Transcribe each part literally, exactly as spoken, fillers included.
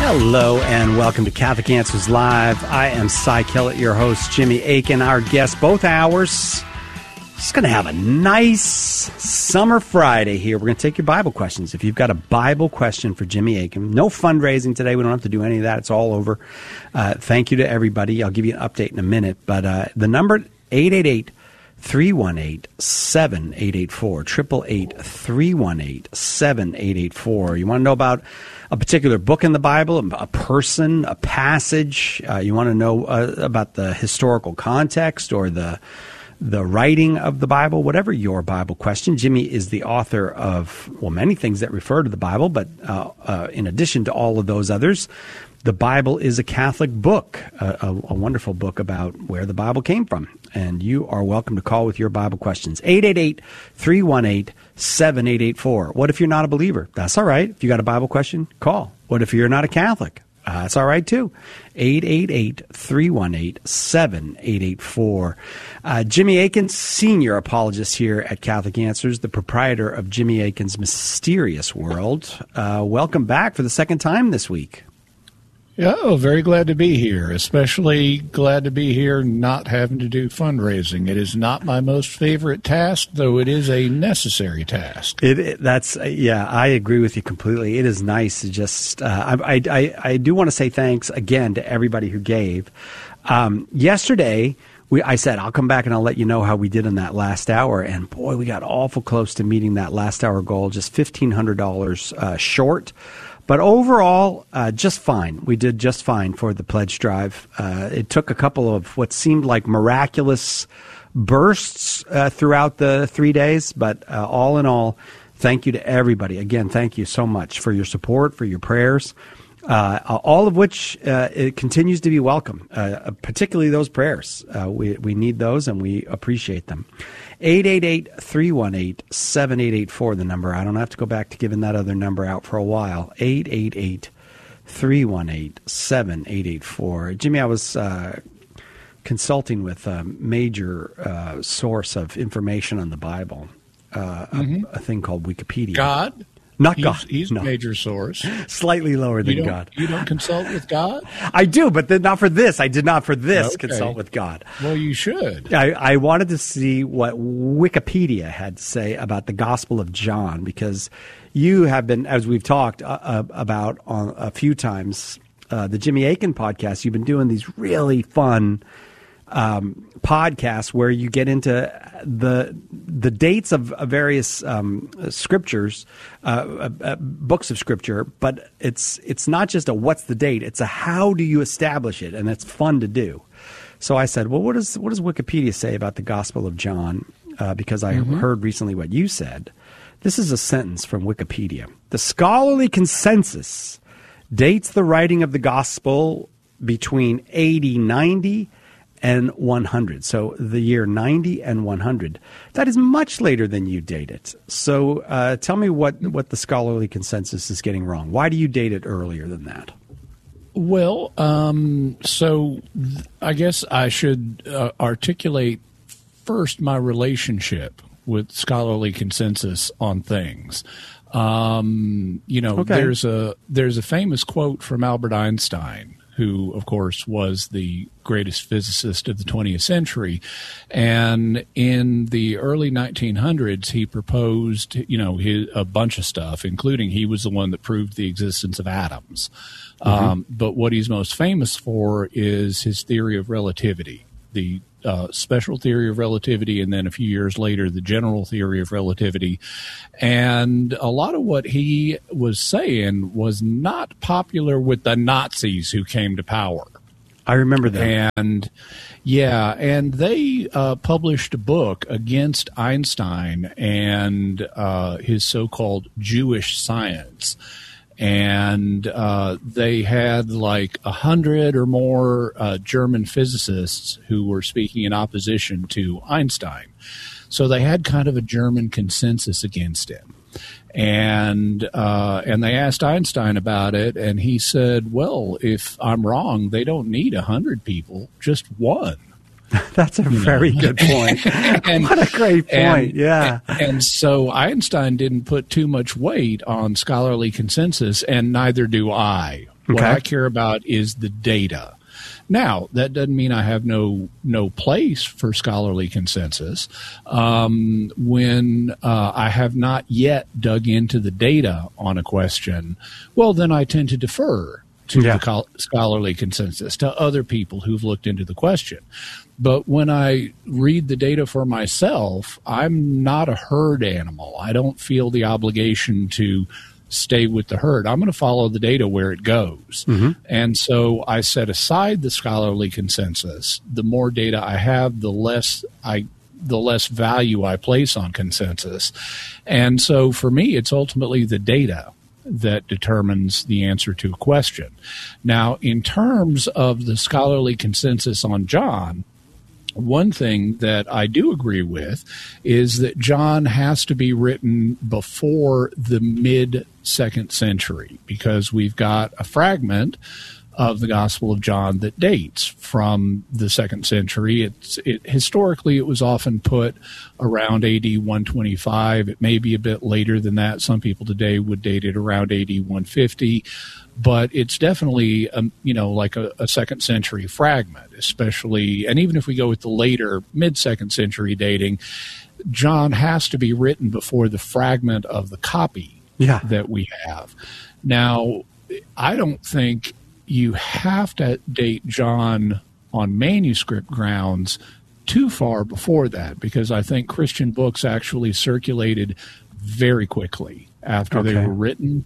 Hello and welcome to Catholic Answers Live. I am Cy Kellett, your host, Jimmy Akin, our guest both hours. Just going to have a nice summer Friday here. We're going to take your Bible questions. If you've got a Bible question for Jimmy Akin, no fundraising today. We don't have to do any of that. It's all over. Uh, thank you to everybody. I'll give you an update in a minute. But uh, the number, eight eight eight, three one eight, seven eight eight four, eight eight eight, three one eight, seven eight eight four. You want to know about a particular book in the Bible, a person, a passage? Uh, you want to know uh, about the historical context or the the writing of the Bible, whatever your Bible question. Jimmy is the author of, well, many things that refer to the Bible, but uh, uh, in addition to all of those others, the Bible is a Catholic book, a, a, a wonderful book about where the Bible came from. And you are welcome to call with your Bible questions. eight eight eight, three one eight, seven eight eight four. What if you're not a believer? That's all right. If you got a Bible question, call. What if you're not a Catholic? Uh, that's all right, too. eight eight eight, three one eight, seven eight eight four. Uh, Jimmy Akin, senior apologist here at Catholic Answers, the proprietor of Jimmy Akin's Mysterious World. Uh, welcome back for the second time this week. Yeah, oh, very glad to be here, especially glad to be here not having to do fundraising. It is not my most favorite task, though it is a necessary task. It, it that's yeah, I agree with you completely. It is nice to just uh, I, I I do want to say thanks again to everybody who gave. Um, yesterday, we I said I'll come back and I'll let you know how we did in that last hour, and boy, we got awful close to meeting that last hour goal, just fifteen hundred dollars uh, short. But overall, uh, just fine. We did just fine for the pledge drive. Uh, it took a couple of what seemed like miraculous bursts uh, throughout the three days. But uh, all in all, thank you to everybody. Again, thank you so much for your support, for your prayers, uh, all of which uh, it continues to be welcome, uh, particularly those prayers. Uh, we, we need those, and we appreciate them. eight eight eight, three one eight, seven eight eight four, the number. I don't have to go back to giving that other number out for a while. eight eight eight, three one eight, seven eight eight four. Jimmy, I was uh, consulting with a major uh, source of information on the Bible, uh, mm-hmm. a, a thing called Wikipedia. God? Not he's, God. He's no. a major source. Slightly lower than you God. You don't consult with God? I do, but then not for this. I did not for this okay. consult with God. Well, you should. I, I wanted to see what Wikipedia had to say about the Gospel of John, because you have been, as we've talked uh, about on a few times, uh, the Jimmy Akin podcast, you've been doing these really fun Um, podcasts where you get into the the dates of, of various um, scriptures, uh, uh, books of scripture, but it's it's not just a what's the date, it's a how do you establish it, and it's fun to do. So I said, well, what does what does Wikipedia say about the Gospel of John? Uh, because I mm-hmm. heard recently what you said. This is a sentence from Wikipedia. The scholarly consensus dates the writing of the Gospel between A D ninety and one hundred. So the year ninety and one hundred. That is much later than you date it. So uh, tell me what, what the scholarly consensus is getting wrong. Why do you date it earlier than that? Well, um, so th- I guess I should uh, articulate first my relationship with scholarly consensus on things. Um, you know, okay. there's a there's a famous quote from Albert Einstein, who, of course, was the greatest physicist of the twentieth century. And in the early nineteen hundreds, he proposed, you know, his, a bunch of stuff, including he was the one that proved the existence of atoms. Mm-hmm. Um, but what he's most famous for is his theory of relativity, the uh, special theory of relativity, and then a few years later, the general theory of relativity. And a lot of what he was saying was not popular with the Nazis who came to power. I remember that. And yeah, and they uh, published a book against Einstein and uh, his so-called Jewish science. And uh, they had like a hundred or more uh, German physicists who were speaking in opposition to Einstein. So they had kind of a German consensus against him. And uh, and they asked Einstein about it, and he said, well, if I'm wrong, they don't need a hundred people, just one. That's a you very know? good point. and, what a great point, and, yeah. And, and so Einstein didn't put too much weight on scholarly consensus, and neither do I. What Okay. I care about is the data. Now, that doesn't mean I have no no place for scholarly consensus. Um, when uh, I have not yet dug into the data on a question, well, then I tend to defer to Yeah. the col- scholarly consensus, to other people who've looked into the question. But when I read the data for myself, I'm not a herd animal. I don't feel the obligation to stay with the herd. I'm going to follow the data where it goes. Mm-hmm. And so I set aside the scholarly consensus. The more data I have, the less I the less value I place on consensus. And so for me, it's ultimately the data that determines the answer to a question. Now, in terms of the scholarly consensus on John, one thing that I do agree with is that John has to be written before the mid-second century, because we've got a fragment of the Gospel of John that dates from the second century. It's it, historically, it was often put around A D one twenty-five. It may be a bit later than that. Some people today would date it around A D one fifty. But it's definitely, um, you know, like a, a second century fragment, especially, and even if we go with the later mid-second century dating, John has to be written before the fragment of the copy Yeah. that we have. Now, I don't think you have to date John on manuscript grounds too far before that, because I think Christian books actually circulated very quickly after Okay. they were written,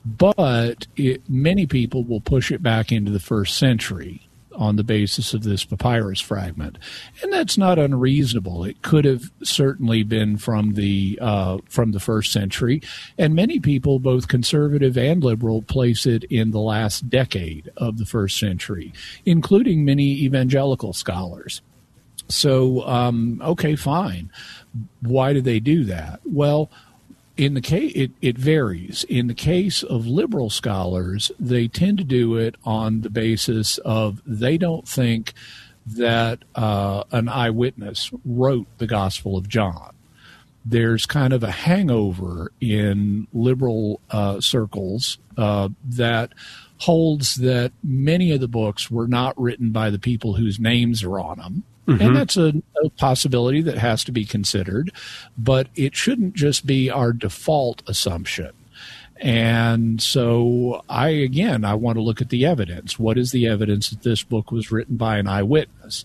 but it, many people will push it back into the first century on the basis of this papyrus fragment, and that's not unreasonable. It could have certainly been from the uh, from the first century, and many people, both conservative and liberal, place it in the last decade of the first century, including many evangelical scholars. So, um, okay, fine. Why do they do that? Well, in the case, it, it varies. In the case of liberal scholars, they tend to do it on the basis of they don't think that uh, an eyewitness wrote the Gospel of John. There's kind of a hangover in liberal uh, circles uh, that holds that many of the books were not written by the people whose names are on them. Mm-hmm. And that's a, a possibility that has to be considered, but it shouldn't just be our default assumption. And so I, again, I want to look at the evidence. What is the evidence that this book was written by an eyewitness?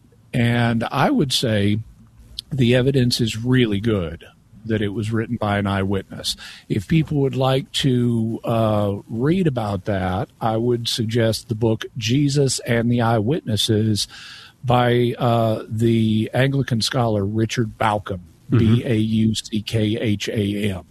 And I would say the evidence is really good that it was written by an eyewitness. If people would like to uh, read about that, I would suggest the book Jesus and the Eyewitnesses by uh, the Anglican scholar Richard Bauckham, mm-hmm. B A U C K H A M.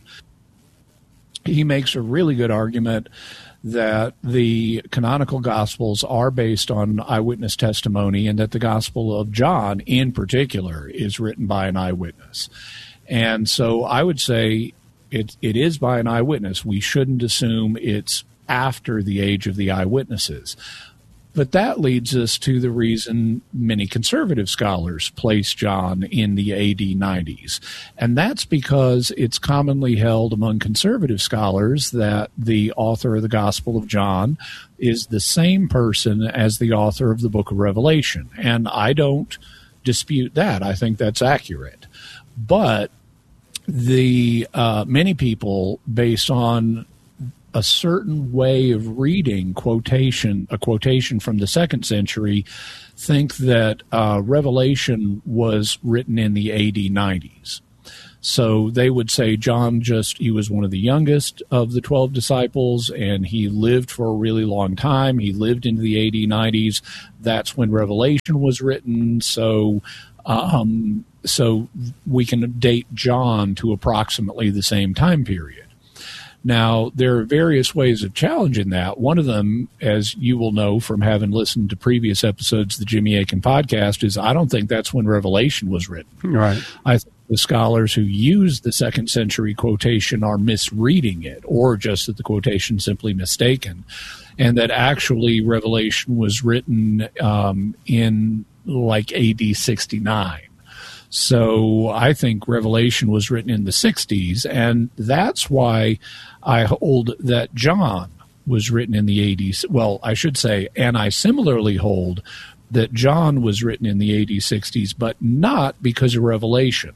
He makes a really good argument that the canonical Gospels are based on eyewitness testimony, and that the Gospel of John in particular is written by an eyewitness. And so I would say it, it is by an eyewitness. We shouldn't assume it's after the age of the eyewitnesses. But that leads us to the reason many conservative scholars place John in the A D nineties. And that's because it's commonly held among conservative scholars that the author of the Gospel of John is the same person as the author of the book of Revelation. And I don't dispute that. I think that's accurate. But the uh, many people, based on a certain way of reading quotation, a quotation from the second century, think that uh, Revelation was written in the A D nineties. So they would say John just, he was one of the youngest of the twelve disciples, and he lived for a really long time. He lived into the A D nineties. That's when Revelation was written. So, um, so we can date John to approximately the same time period. Now, there are various ways of challenging that. One of them, as you will know from having listened to previous episodes of the Jimmy Akin podcast, is I don't think that's when Revelation was written. Right. I think the scholars who use the second century quotation are misreading it, or just that the quotation is simply mistaken, and that actually Revelation was written um, in like A D sixty-nine. So I think Revelation was written in the sixties, and that's why I hold that John was written in the A D. Well, I should say, and I similarly hold that John was written in the A D sixties, but not because of revelation.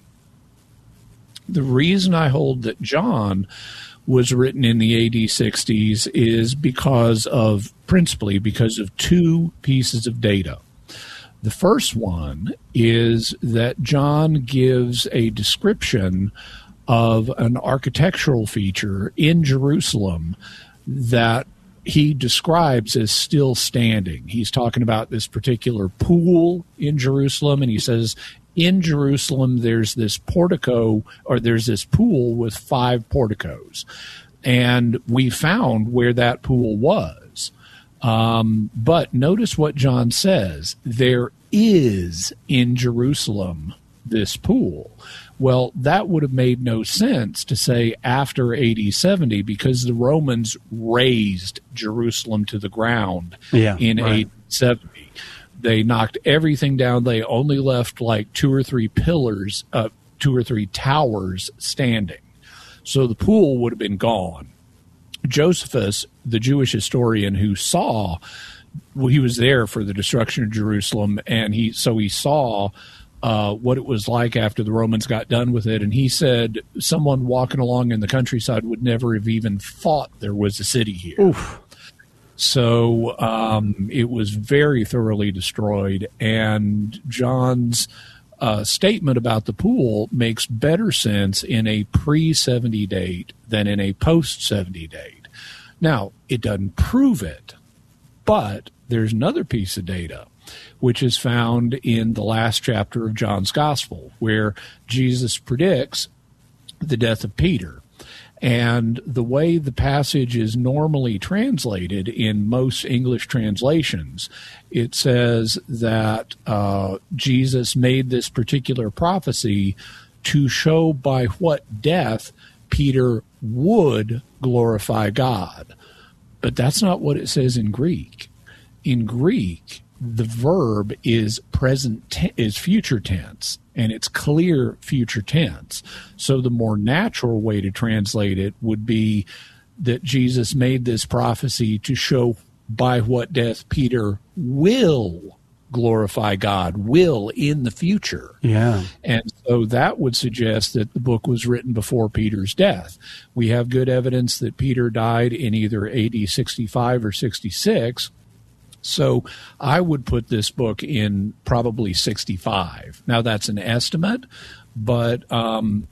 The reason I hold that John was written in the A D sixties is because of, principally because of two pieces of data. The first one is that John gives a description of an architectural feature in Jerusalem that he describes as still standing. He's talking about this particular pool in Jerusalem, and he says, in Jerusalem, there's this portico, or there's this pool with five porticos. And we found where that pool was. Um, but notice what John says. There is in Jerusalem this pool. Well, that would have made no sense to say after A D seventy, because the Romans razed Jerusalem to the ground yeah, in right. A D seventy. They knocked everything down. They only left like two or three pillars, uh, two or three towers standing. So the pool would have been gone. Josephus, the Jewish historian who saw, well, he was there for the destruction of Jerusalem, and he so he saw uh, what it was like after the Romans got done with it, and he said someone walking along in the countryside would never have even thought there was a city here. Oof. So um, it was very thoroughly destroyed, and John's uh, statement about the pool makes better sense in a pre seventy date than in a post seventy date. Now, it doesn't prove it, but there's another piece of data which is found in the last chapter of John's Gospel, where Jesus predicts the death of Peter. And the way the passage is normally translated in most English translations, it says that uh, Jesus made this particular prophecy to show by what death Peter would glorify God. But that's not what it says in Greek. In Greek, the verb is present te- is future tense, and it's clear future tense. So the more natural way to translate it would be that Jesus made this prophecy to show by what death Peter will glorify God, will in the future. Yeah. And so that would suggest that the book was written before Peter's death. We have good evidence that Peter died in either A D sixty-five or sixty-six. So I would put this book in probably sixty-five. Now, that's an estimate, but um,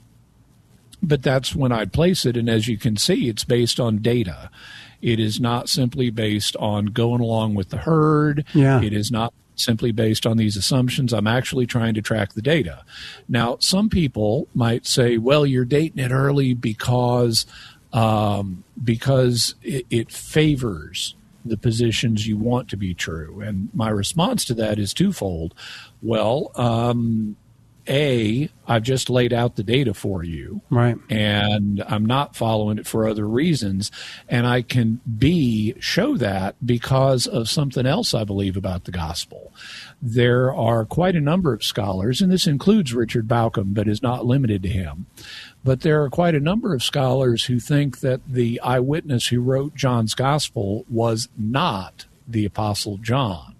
but that's when I'd place it. And as you can see, it's based on data. It is not simply based on going along with the herd. Yeah. It is not simply based on these assumptions. I'm actually trying to track the data. Now, some people might say, well, you're dating it early because, um, because it, it favors the positions you want to be true. And my response to that is twofold. Well, um, A, I've just laid out the data for you. Right. And I'm not following it for other reasons. And I can, B, show that because of something else I believe about the gospel. There are quite a number of scholars, and this includes Richard Bauckham, but is not limited to him. But there are quite a number of scholars who think that the eyewitness who wrote John's Gospel was not the Apostle John.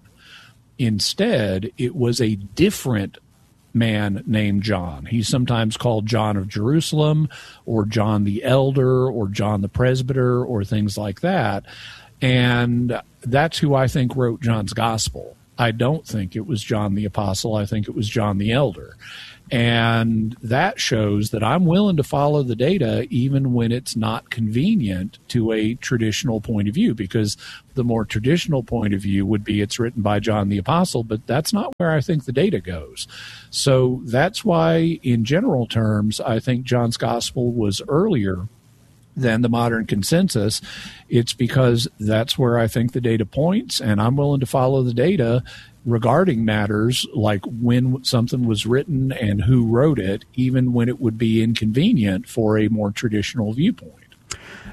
Instead, it was a different man named John. He's sometimes called John of Jerusalem, or John the Elder, or John the Presbyter, or things like that. And that's who I think wrote John's Gospel. I don't think it was John the Apostle. I think it was John the Elder. And that shows that I'm willing to follow the data even when it's not convenient to a traditional point of view, because the more traditional point of view would be it's written by John the Apostle, but that's not where I think the data goes. So that's why, in general terms, I think John's Gospel was earlier than the modern consensus. It's because that's where I think the data points, and I'm willing to follow the data regarding matters like when something was written and who wrote it, even when it would be inconvenient for a more traditional viewpoint.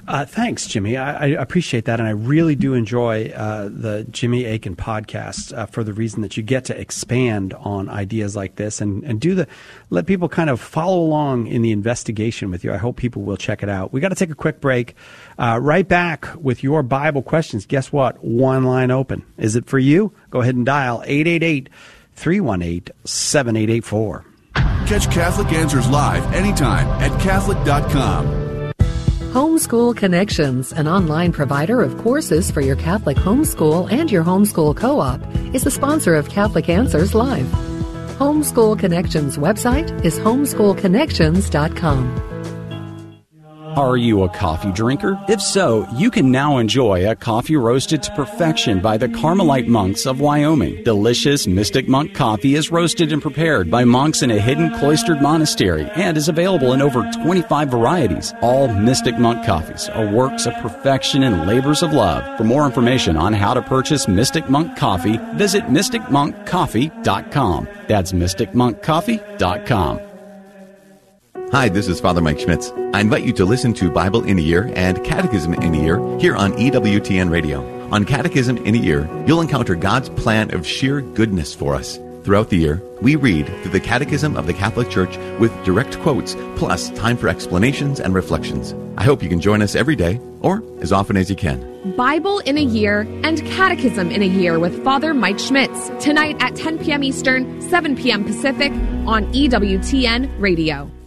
Uh, thanks, Jimmy. I, I appreciate that, and I really do enjoy uh, the Jimmy Akin podcast uh, for the reason that you get to expand on ideas like this and, and do the let people kind of follow along in the investigation with you. I hope people will check it out. We got to take a quick break. Uh, right back with your Bible questions. Guess what? One line open. Is it for you? Go ahead and dial eight eight eight, three one eight, seven eight eight four. Catch Catholic Answers live anytime at Catholic dot com. Homeschool Connections, an online provider of courses for your Catholic homeschool and your homeschool co-op, is the sponsor of Catholic Answers Live. Homeschool Connections website is homeschool connections dot com. Are you a coffee drinker? If so, you can now enjoy a coffee roasted to perfection by the Carmelite monks of Wyoming. Delicious Mystic Monk coffee is roasted and prepared by monks in a hidden cloistered monastery and is available in over twenty-five varieties. All Mystic Monk coffees are works of perfection and labors of love. For more information on how to purchase Mystic Monk coffee, visit mystic monk coffee dot com. That's mystic monk coffee dot com. Hi, this is Father Mike Schmitz. I invite you to listen to Bible in a Year and Catechism in a Year here on E W T N Radio. On Catechism in a Year, you'll encounter God's plan of sheer goodness for us. Throughout the year, we read through the Catechism of the Catholic Church with direct quotes, plus time for explanations and reflections. I hope you can join us every day, or as often as you can. Bible in a Year and Catechism in a Year with Father Mike Schmitz, tonight at ten p.m. Eastern, seven p.m. Pacific on E W T N Radio.